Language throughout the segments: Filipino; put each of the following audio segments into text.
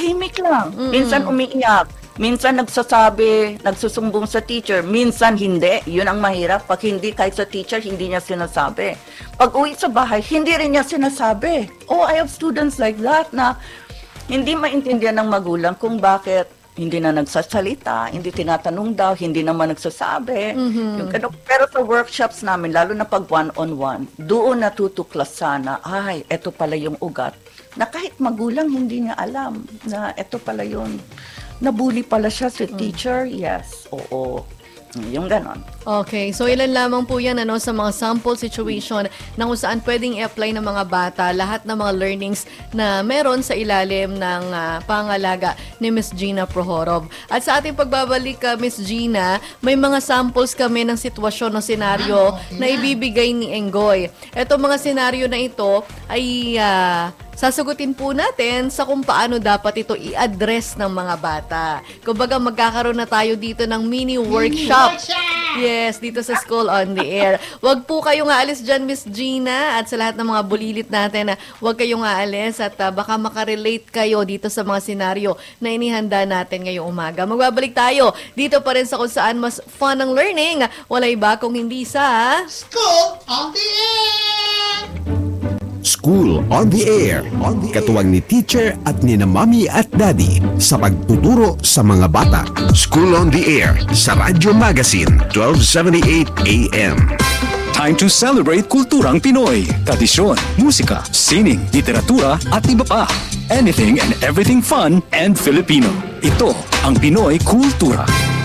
tahimik lang. Minsan umiiyak. Minsan nagsasabi, nagsusumbong sa teacher. Minsan hindi. Yun ang mahirap. Pag hindi, kahit sa teacher, hindi niya sinasabi. Pag uwi sa bahay, hindi rin niya sinasabi. Oh, I have students like that na hindi maintindihan ng magulang kung bakit hindi na nagsasalita, hindi tinatanong daw, hindi naman nagsasabi. Yung, pero sa workshops namin, lalo na pag one-on-one, doon natutuklas sana, ay, eto pala yung ugat. Na kahit magulang, hindi niya alam na eto pala yun. Nabully pala siya sa teacher? Yes, oo. Yung ganon. Okay, so ilan lamang po yan sa mga sample situation na kung saan pwedeng i-apply ng mga bata lahat ng mga learnings na meron sa ilalim ng pangalaga ni Miss Gina Prohorov. At sa ating pagbabalik, Miss Gina, may mga samples kami ng sitwasyon o senaryo na ibibigay ni Enggoy. Etong mga senaryo na ito ay sasagutin po natin sa kung paano dapat ito i-address ng mga bata. Kumbaga magkakaroon na tayo dito ng mini workshop. Yes, dito sa School on the Air. Wag po kayong aalis dyan, Miss Gina, at sa lahat ng mga bulilit natin, wag kayong aalis at baka makarelate kayo dito sa mga senaryo na inihanda natin ngayong umaga. Magbabalik tayo dito pa rin sa kung saan mas fun ang learning. Wala iba kung hindi sa School on the Air! School on the Air. Katuwang ni teacher at ni na mommy at daddy sa pagtuturo sa mga bata. School on the Air sa Radyo Magazine 1278 AM. Time to celebrate kulturang Pinoy, tradisyon, musika, sining, literatura at iba pa. Anything and everything fun and Filipino. Ito ang Pinoy Kultura.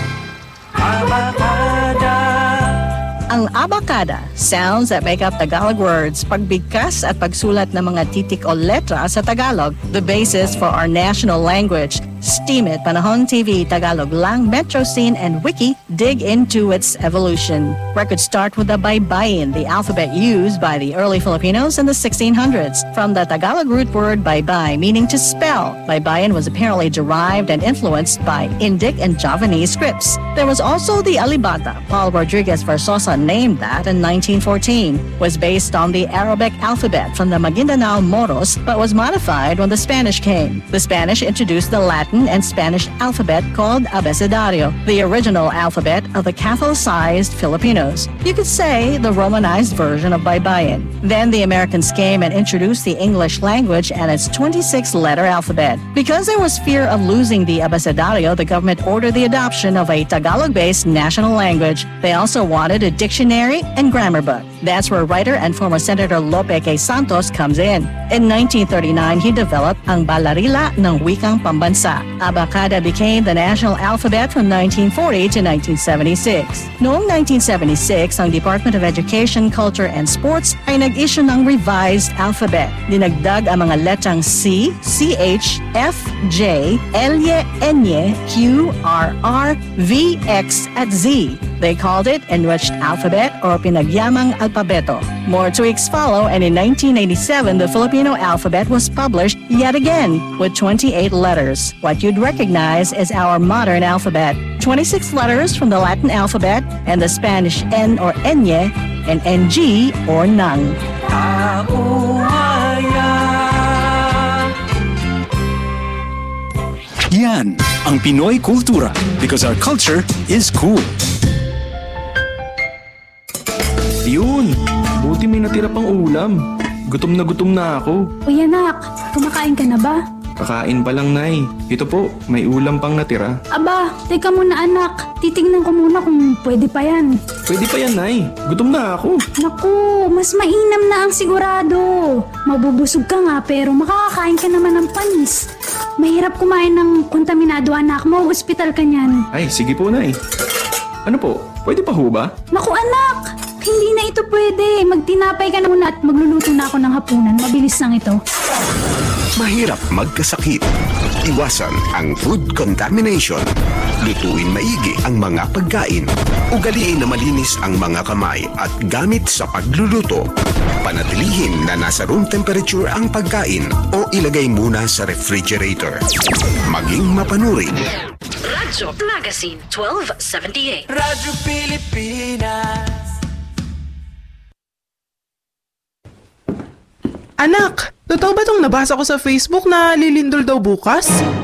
Ang abacada, sounds that make up Tagalog words, pagbigkas at pagsulat ng mga titik o letra sa Tagalog, the basis for our national language. Steam It, Panahon TV, Tagalog Lang, Metro Scene, and Wiki dig into its evolution. Records start with the baybayin, the alphabet used by the early Filipinos in the 1600s. From the Tagalog root word baybay, meaning to spell, baybayin was apparently derived and influenced by Indic and Javanese scripts. There was also the alibata. Paul Rodriguez Versosa named that in 1914. Was based on the Arabic alphabet from the Maguindanao Moros, but was modified when the Spanish came. The Spanish introduced the Latin and Spanish alphabet called abecedario, the original alphabet of the Catholicized Filipinos. You could say the Romanized version of baybayin. Then the Americans came and introduced the English language and its 26-letter alphabet. Because there was fear of losing the abecedario, the government ordered the adoption of a Tagalog-based national language. They also wanted a dictionary and grammar book. That's where writer and former Senator Lope K. Santos comes in. In 1939, he developed ang Balarila ng Wikang Pambansa. Abacada became the national alphabet from 1940 to 1976. Noong 1976, ang Department of Education, Culture and Sports ay nag-issue ng revised alphabet. Dinagdag ang mga letrang C, CH, F, J, L-Y, N-Y, Q, R, R, V, X at Z. They called it Enriched Alphabet or Pinagyamang Alpabeto. More tweaks follow, and in 1987, the Filipino alphabet was published yet again with 28 letters. What you'd recognize is our modern alphabet. 26 letters from the Latin alphabet and the Spanish N or Enye and NG or Nang. Yan ang Pinoy Kultura because our culture is cool. Yun! Buti may natira pang ulam. Gutom na ako. Uy anak, kumakain ka na ba? Kakain pa lang, Nay. Ito po, may ulam pang natira. Aba, teka muna anak. Titignan ko muna kung pwede pa yan. Pwede pa yan, Nay. Gutom na ako. Naku, mas mainam na ang sigurado. Mabubusog ka nga pero makakakain ka naman ng panis. Mahirap kumain ng kontaminado anak mo. Ospital ka niyan. Ay, sige po, Nay. Ano po? Pwede pa ho ba? Naku anak, hindi na ito pwede. Magtinapay ka na muna at magluluto na ako ng hapunan. Mabilis lang ito. Mahirap magkasakit. Iwasan ang food contamination. Lutuin maigi ang mga pagkain. Ugaliin na malinis ang mga kamay at gamit sa pagluluto. Panatilihin na nasa room temperature ang pagkain o ilagay muna sa refrigerator. Maging mapanurin. Radyo Magazine 1278. Radyo Pilipinas. Anak, totoo ba itong nabasa ko sa Facebook na lilindol daw bukas?